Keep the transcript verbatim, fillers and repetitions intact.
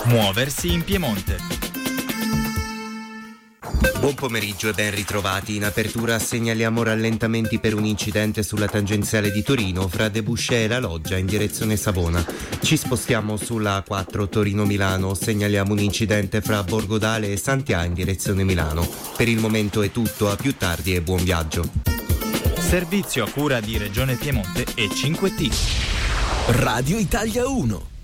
Muoversi in Piemonte. Buon pomeriggio e ben ritrovati. In apertura segnaliamo rallentamenti per un incidente sulla tangenziale di Torino fra Debuscè e La Loggia in direzione Savona. Ci spostiamo sulla A quattro Torino-Milano, segnaliamo un incidente fra Borgodale e Santià in direzione Milano. Per il momento è tutto, a più tardi e buon viaggio. Servizio a cura di Regione Piemonte e cinque T. Radio Italia uno.